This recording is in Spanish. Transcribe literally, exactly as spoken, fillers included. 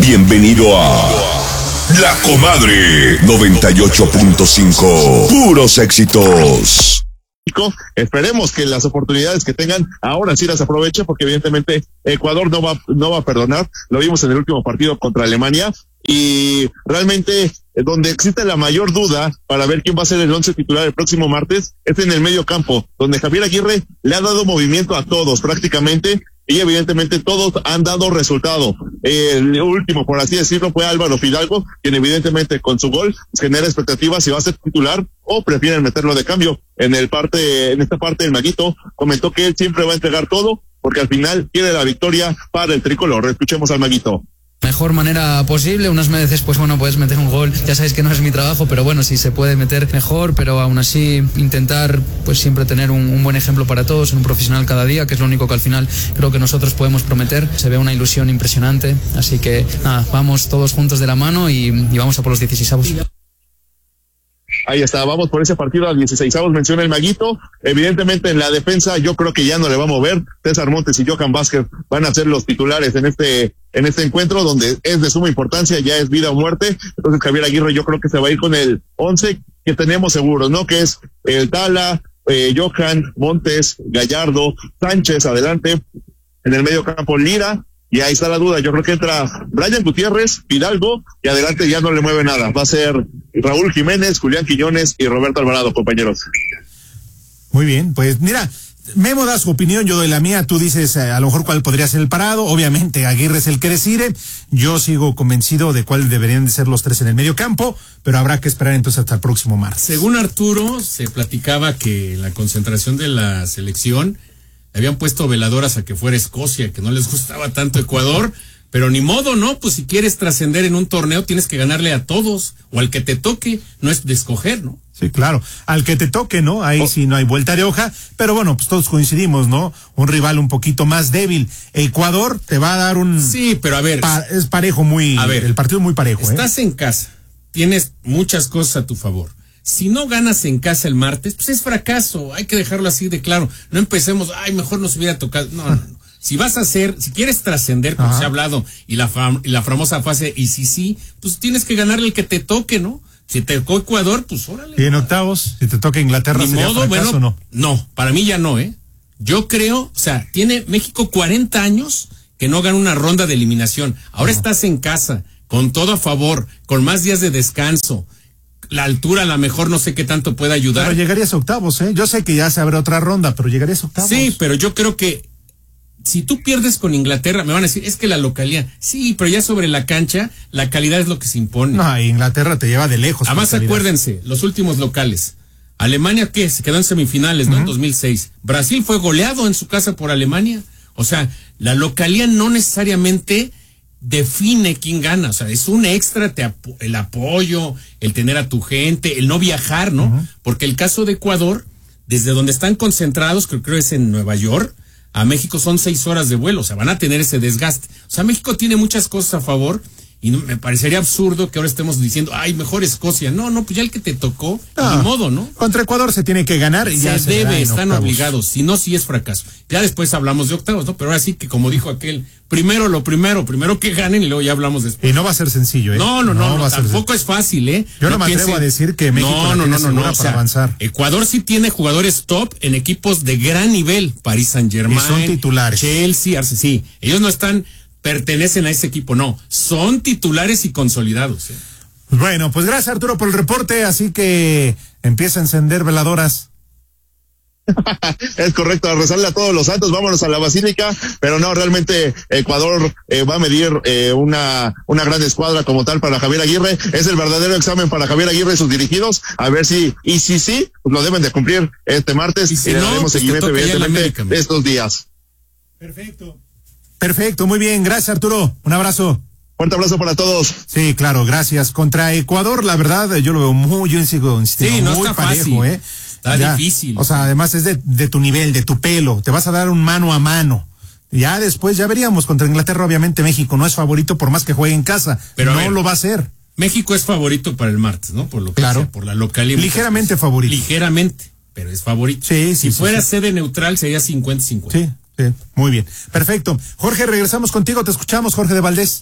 Bienvenido a La Comadre noventa y ocho punto cinco. Puros éxitos. Esperemos que las oportunidades que tengan ahora sí las aproveche, porque evidentemente Ecuador no va, no va a perdonar. Lo vimos en el último partido contra Alemania, y realmente donde existe la mayor duda para ver quién va a ser el once titular el próximo martes es en el medio campo, donde Javier Aguirre le ha dado movimiento a todos prácticamente, y evidentemente todos han dado resultado. Eh, el último, por así decirlo, fue Álvaro Fidalgo, quien evidentemente con su gol genera expectativas si va a ser titular o prefieren meterlo de cambio. En el parte, en esta parte el Maguito comentó que él siempre va a entregar todo, porque al final quiere la victoria para el tricolor. Escuchemos al Maguito. Mejor manera posible, unas veces pues bueno, puedes meter un gol, ya sabéis que no es mi trabajo, pero bueno, si se puede meter mejor, pero aún así intentar pues siempre tener un, un buen ejemplo para todos, un profesional cada día, que es lo único que al final creo que nosotros podemos prometer. Se ve una ilusión impresionante, así que nada, vamos todos juntos de la mano y, y vamos a por los dieciseisavos. Ahí está, vamos por ese partido al dieciseisavos, menciona el Maguito. Evidentemente en la defensa yo creo que ya no le va a mover. César Montes y Johan Vázquez van a ser los titulares en este en este encuentro, donde es de suma importancia, ya es vida o muerte. Entonces Javier Aguirre yo creo que se va a ir con el once que tenemos seguros, ¿no? Que es el Tala, eh, Johan, Montes, Gallardo, Sánchez adelante, en el medio campo Lira. Y ahí está la duda, yo creo que entra Brian Gutiérrez, Fidalgo, y adelante ya no le mueve nada. Va a ser Raúl Jiménez, Julián Quiñones y Roberto Alvarado, compañeros. Muy bien, pues mira, Memo da su opinión, yo doy la mía, tú dices eh, a lo mejor cuál podría ser el parado. Obviamente Aguirre es el que decide, yo sigo convencido de cuál deberían de ser los tres en el medio campo, pero habrá que esperar entonces hasta el próximo martes. Según Arturo, se platicaba que la concentración de la selección habían puesto veladoras a que fuera Escocia, que no les gustaba tanto Ecuador, pero ni modo, ¿no? Pues si quieres trascender en un torneo tienes que ganarle a todos, o al que te toque, no es de escoger, ¿no? Sí, claro, al que te toque, ¿no? Ahí oh. sí no hay vuelta de hoja, pero bueno, pues todos coincidimos, ¿no? Un rival un poquito más débil. Ecuador te va a dar un... Sí, pero a ver... Pa es parejo muy... A ver, el partido es muy parejo, estás ¿eh? en casa, tienes muchas cosas a tu favor. Si no ganas en casa el martes, pues es fracaso, hay que dejarlo así de claro. No empecemos, ay, mejor nos hubiera tocado. No, no, no. Si vas a hacer, si quieres trascender, como Ajá. se ha hablado, y la, fam y la famosa fase, y si sí, pues tienes que ganarle el que te toque, ¿no? Si te tocó Ecuador, pues órale. Y en octavos, si te toca Inglaterra, Ni ¿sería modo, fracaso bueno, o no? No, para mí ya no, ¿eh? Yo creo, o sea, tiene México cuarenta años que no gana una ronda de eliminación. Ahora Ajá. estás en casa, con todo a favor, con más días de descanso. La altura a lo mejor no sé qué tanto puede ayudar. Pero llegarías a octavos, ¿eh? Yo sé que ya se abre otra ronda, pero llegarías a octavos. Sí, pero yo creo que si tú pierdes con Inglaterra, me van a decir, es que la localidad, sí, pero ya sobre la cancha, la calidad es lo que se impone. No, Inglaterra te lleva de lejos. Además, acuérdense, los últimos locales. Alemania, ¿qué? Se quedó en semifinales, ¿no? Uh-huh. En dos mil seis. Brasil fue goleado en su casa por Alemania. O sea, la localidad no necesariamente define quién gana, o sea, es un extra, te apo el apoyo, el tener a tu gente, el no viajar, ¿no? Uh-huh. Porque el caso de Ecuador, desde donde están concentrados, que creo es en Nueva York, a México son seis horas de vuelo, o sea, van a tener ese desgaste. O sea, México tiene muchas cosas a favor, y no, me parecería absurdo que ahora estemos diciendo, ay, mejor Escocia. No, no, pues ya el que te tocó, no, ni modo, ¿no? Contra Ecuador se tiene que ganar y se ya se debe, están octavos. obligados, si no, sí es fracaso. Ya después hablamos de octavos, ¿no? Pero ahora sí que, como dijo aquel, primero lo primero, primero que ganen y luego ya hablamos después. Y no va a ser sencillo, ¿eh? No, no, no, no, no tampoco es fácil, ¿eh? Yo no, no me atrevo piensen, a decir que México no, la no, tiene no, no, no, para o sea, avanzar. Ecuador sí tiene jugadores top en equipos de gran nivel, Paris Saint-Germain, y son titulares. Chelsea, Arsenal, sí, ellos no están, pertenecen a ese equipo, no, son titulares y consolidados, ¿eh? Bueno, pues gracias Arturo por el reporte, así que empieza a encender veladoras. Es correcto, a rezarle a todos los santos, vámonos a la basílica, pero no, realmente Ecuador eh, va a medir eh, una una gran escuadra como tal para Javier Aguirre. Es el verdadero examen para Javier Aguirre y sus dirigidos, a ver si, y si sí, pues lo deben de cumplir este martes, y, si y le daremos no, pues seguimiento evidentemente América, de estos días. Perfecto. Perfecto, muy bien, gracias Arturo, un abrazo. Fuerte abrazo para todos. Sí, claro, gracias. Contra Ecuador, la verdad, yo lo veo muy, yo sigo insistiendo, sí, no muy está parejo, fácil. ¿eh? Está ya, difícil. O sea, además es de, de tu nivel, de tu pelo. Te vas a dar un mano a mano. Ya después, ya veríamos. Contra Inglaterra, obviamente, México no es favorito por más que juegue en casa. Pero no ver, lo va a hacer. México es favorito para el martes, ¿no? Por lo que claro. sea, por la localidad. Ligeramente favorito. Ligeramente, pero es favorito. Sí, sí. Si sí, fuera sí. sede neutral, sería cincuenta cincuenta. Sí, sí. Muy bien. Perfecto. Jorge, regresamos contigo. Te escuchamos, Jorge de Valdés.